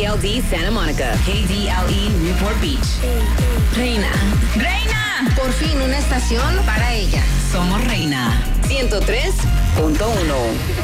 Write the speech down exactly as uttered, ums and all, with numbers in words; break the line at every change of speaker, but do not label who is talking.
L D Santa Monica, K D L E Newport Beach. Reina. Reina.
Por fin una estación para ella.
Somos Reina. ciento tres punto uno.